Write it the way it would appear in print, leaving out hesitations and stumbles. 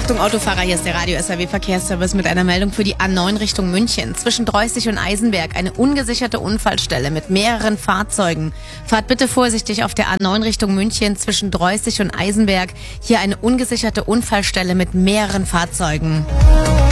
Achtung Autofahrer, hier ist der Radio SAW Verkehrsservice mit einer Meldung für die A9 Richtung München. Zwischen Dreußig und Eisenberg eine ungesicherte Unfallstelle mit mehreren Fahrzeugen. Fahrt bitte vorsichtig auf der A9 Richtung München zwischen Dreußig und Eisenberg. Hier eine ungesicherte Unfallstelle mit mehreren Fahrzeugen.